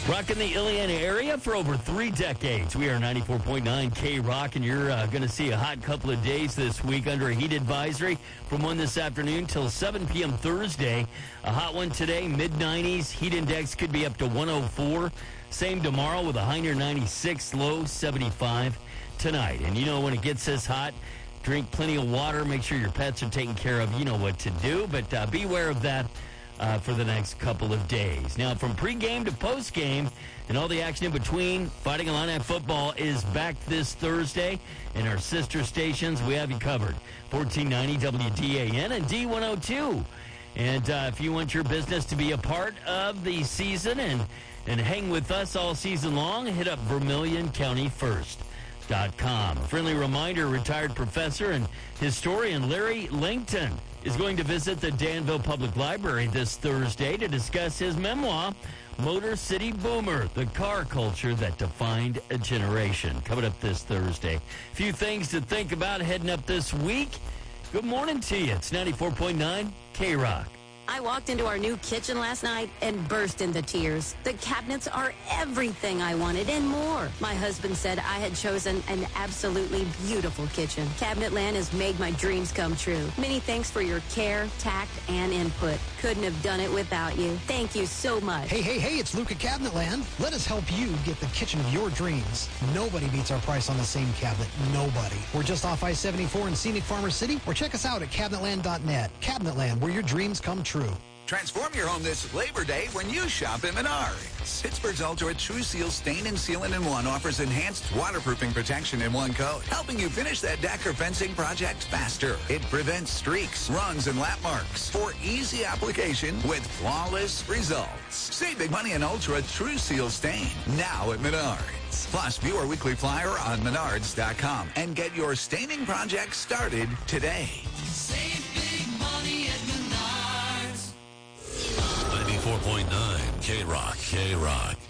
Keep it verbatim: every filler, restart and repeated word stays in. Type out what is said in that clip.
Rocking the Illiana area for over three decades. We are ninety-four point nine K-Rock, and you're uh, going to see a hot couple of days this week under a heat advisory from one this afternoon till seven p.m. Thursday. A hot one today, mid nineties. Heat index could be up to one oh four. Same tomorrow with a high near ninety-six, low seventy-five tonight. And you know when it gets this hot, drink plenty of water. Make sure your pets are taken care of. You know what to do, but uh, beware of that. Uh, for the next couple of days. Now, from pregame to postgame and all the action in between, Fighting Illini football is back this Thursday. In our sister stations, we have you covered. fourteen ninety W D A N and D one oh two. And uh, if you want your business to be a part of the season and, and hang with us all season long, hit up Vermilion County First. Dot com. Friendly reminder, retired professor and historian Larry Langton is going to visit the Danville Public Library this Thursday to discuss his memoir, Motor City Boomer, the car culture that defined a generation. Coming up this Thursday. A few things to think about heading up this week. Good morning to you. It's ninety-four point nine K-Rock. I walked into our new kitchen last night and burst into tears. The cabinets are everything I wanted and more. My husband said I had chosen an absolutely beautiful kitchen. Cabinetland has made my dreams come true. Many thanks for your care, tact, and input. Couldn't have done it without you. Thank you so much. Hey, hey, hey, it's Luke at Cabinetland. Let us help you get the kitchen of your dreams. Nobody beats our price on the same cabinet. Nobody. We're just off I seventy-four in scenic Farmer City, or check us out at cabinetland dot net. Cabinetland, where your dreams come true. Transform your home this Labor Day when you shop at Menards. Pittsburgh's Ultra True Seal Stain and Sealant in One offers enhanced waterproofing protection in one coat, helping you finish that deck or fencing project faster. It prevents streaks, runs, and lap marks for easy application with flawless results. Save big money on Ultra True Seal Stain now at Menards. Plus, view our weekly flyer on menards dot com and get your staining project started today. Save big money at Menards. ninety-four point nine K-Rock, K-Rock.